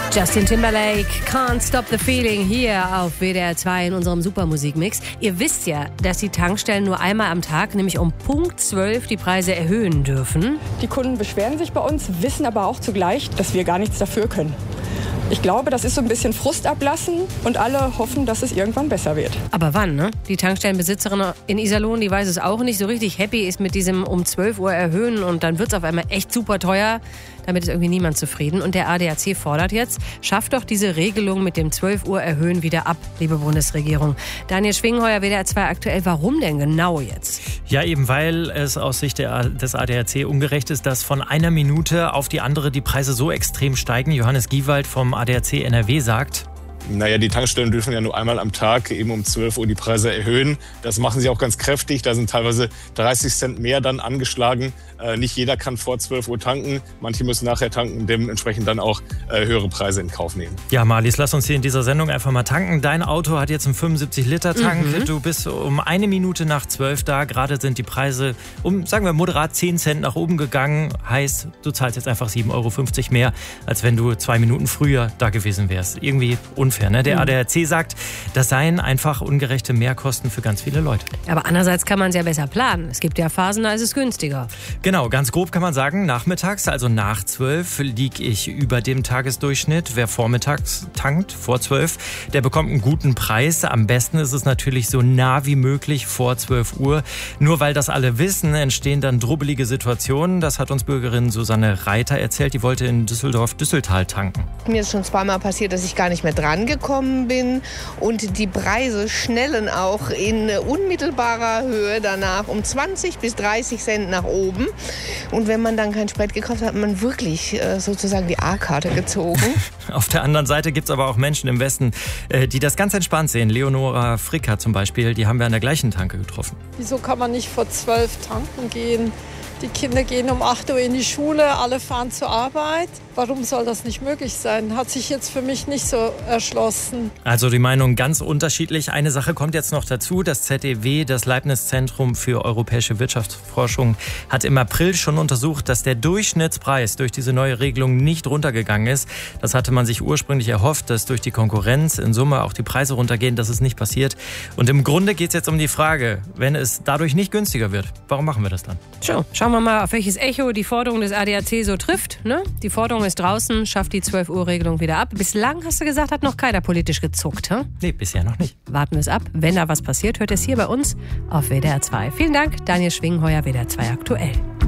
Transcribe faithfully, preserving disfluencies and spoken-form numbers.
Justin Timberlake, Can't Stop the Feeling, hier auf W D R zwei in unserem Supermusikmix. Ihr wisst ja, dass die Tankstellen nur einmal am Tag, nämlich um Punkt zwölf, die Preise erhöhen dürfen. Die Kunden beschweren sich bei uns, wissen aber auch zugleich, dass wir gar nichts dafür können. Ich glaube, das ist so ein bisschen Frust ablassen und alle hoffen, dass es irgendwann besser wird. Aber wann, ne? Die Tankstellenbesitzerin in Iserlohn, die weiß es auch nicht. So richtig happy ist mit diesem um zwölf Uhr erhöhen und dann wird es auf einmal echt super teuer. Damit ist irgendwie niemand zufrieden. Und der A D A C fordert jetzt, schafft doch diese Regelung mit dem zwölf Uhr erhöhen wieder ab, liebe Bundesregierung. Daniel Schwingheuer, W D R zwei aktuell, warum denn genau jetzt? Ja, eben weil es aus Sicht der, des A D A C ungerecht ist, dass von einer Minute auf die andere die Preise so extrem steigen. Johannes Giewald vom A D A C N R W sagt: Naja, die Tankstellen dürfen ja nur einmal am Tag eben um zwölf Uhr die Preise erhöhen. Das machen sie auch ganz kräftig. Da sind teilweise dreißig Cent mehr dann angeschlagen. Äh, nicht jeder kann vor zwölf Uhr tanken. Manche müssen nachher tanken, dementsprechend dann auch äh, höhere Preise in Kauf nehmen. Ja, Marlies, lass uns hier in dieser Sendung einfach mal tanken. Dein Auto hat jetzt einen fünfundsiebzig Liter Tank. Mhm. Du bist um eine Minute nach zwölf da. Gerade sind die Preise um, sagen wir, moderat zehn Cent nach oben gegangen. Heißt, du zahlst jetzt einfach sieben Euro fünfzig mehr, als wenn du zwei Minuten früher da gewesen wärst. Irgendwie unfair, ne? Der mhm. A D A C sagt, das seien einfach ungerechte Mehrkosten für ganz viele Leute. Aber andererseits kann man es ja besser planen. Es gibt ja Phasen, da ist es günstiger. Genau, ganz grob kann man sagen, nachmittags, also nach zwölf, liege ich über dem Tagesdurchschnitt. Wer vormittags tankt, vor zwölf, der bekommt einen guten Preis. Am besten ist es natürlich so nah wie möglich vor zwölf Uhr. Nur weil das alle wissen, entstehen dann drubbelige Situationen. Das hat uns Bürgerin Susanne Reiter erzählt. Die wollte in Düsseldorf-Düsseltal tanken. Mir ist schon zweimal passiert, dass ich gar nicht mehr dran gekommen bin und die Preise schnellen auch in unmittelbarer Höhe danach um zwanzig bis dreißig Cent nach oben. Und wenn man dann keinen Sprit gekauft hat, hat man wirklich äh, sozusagen die A-Karte gezogen. Auf der anderen Seite gibt es aber auch Menschen im Westen, äh, die das ganz entspannt sehen. Leonora Fricker zum Beispiel, die haben wir an der gleichen Tanke getroffen. Wieso kann man nicht vor zwölf tanken gehen? Die Kinder gehen um acht Uhr in die Schule, alle fahren zur Arbeit. Warum soll das nicht möglich sein? Hat sich jetzt für mich nicht so erschlossen. Also die Meinung ganz unterschiedlich. Eine Sache kommt jetzt noch dazu. Das Z E W, das Leibniz-Zentrum für europäische Wirtschaftsforschung, hat im April schon untersucht, dass der Durchschnittspreis durch diese neue Regelung nicht runtergegangen ist. Das hatte man sich ursprünglich erhofft, dass durch die Konkurrenz in Summe auch die Preise runtergehen. Das ist nicht passiert. Und im Grunde geht es jetzt um die Frage, wenn es dadurch nicht günstiger wird, warum machen wir das dann? So, schauen wir mal, auf welches Echo die Forderung des A D A C so trifft. Ne? Die Forderung ist draußen, schafft die zwölf Uhr Regelung wieder ab. Bislang, hast du gesagt, hat noch keiner politisch gezuckt. Hm? Nee, bisher noch nicht. Warten wir es ab. Wenn da was passiert, hört es hier bei uns auf W D R zwei. Vielen Dank, Daniel Schwingheuer, W D R zwei aktuell.